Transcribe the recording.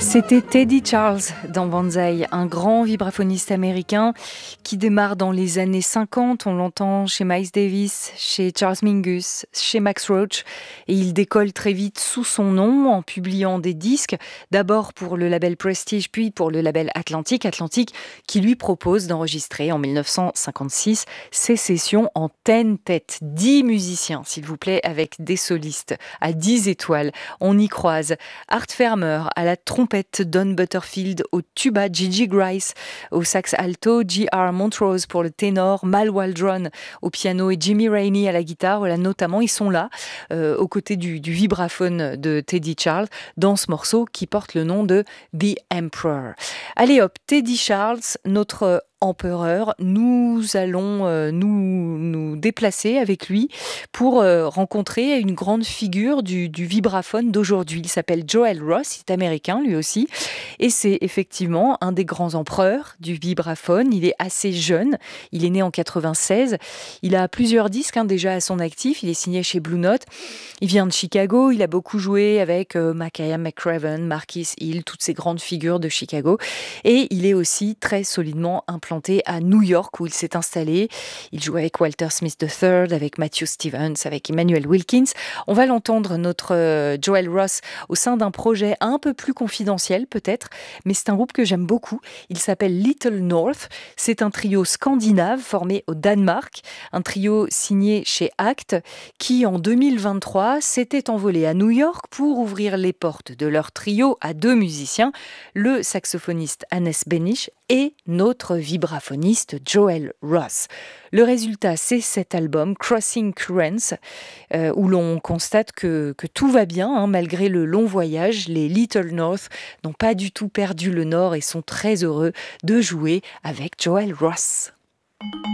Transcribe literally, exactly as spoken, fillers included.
C'était Teddy Charles dans Banzai, un grand vibraphoniste américain qui démarre dans les années cinquante. On l'entend chez Miles Davis, chez Charles Mingus, chez Max Roach. Et il décolle très vite sous son nom en publiant des disques, d'abord pour le label Prestige, puis pour le label Atlantic. Atlantic qui lui propose d'enregistrer en dix-neuf cent cinquante-six ses sessions en ten-tête. dix musiciens, s'il vous plaît, avec des solistes à dix étoiles. On y croise Art Farmer à la trompette, Don Butterfield au tuba, Gigi Grice au sax alto, J R Montrose pour le ténor, Mal Waldron au piano et Jimmy Rainey à la guitare. Voilà, notamment, ils sont là, euh, aux côtés du, du vibraphone de Teddy Charles, dans ce morceau qui porte le nom de The Emperor. Allez hop, Teddy Charles, notre empereur, nous allons euh, nous, nous déplacer avec lui pour euh, rencontrer une grande figure du, du vibraphone d'aujourd'hui. Il s'appelle Joel Ross, il est américain lui aussi, et c'est effectivement un des grands empereurs du vibraphone. Il est assez jeune, il est né en quatre-vingt-seize, il a plusieurs disques hein, déjà à son actif, il est signé chez Blue Note, il vient de Chicago, il a beaucoup joué avec euh, Makaya McCraven, Marquis Hill, toutes ces grandes figures de Chicago, et il est aussi très solidement implanté à New York où il s'est installé. Il joue avec Walter Smith the third, avec Matthew Stevens, avec Emmanuel Wilkins. On va l'entendre, notre euh, Joel Ross, au sein d'un projet un peu plus confidentiel peut-être, mais c'est un groupe que j'aime beaucoup. Il s'appelle Little North. C'est un trio scandinave formé au Danemark, un trio signé chez Act qui en deux mille vingt-trois s'était envolé à New York pour ouvrir les portes de leur trio à deux musiciens, le saxophoniste Hannes Benisch et notre vibraphoniste Joel Ross. Le résultat, c'est cet album Crossing Currents, euh, où l'on constate que, que tout va bien, hein, malgré le long voyage. Les Little North n'ont pas du tout perdu le nord et sont très heureux de jouer avec Joel Ross.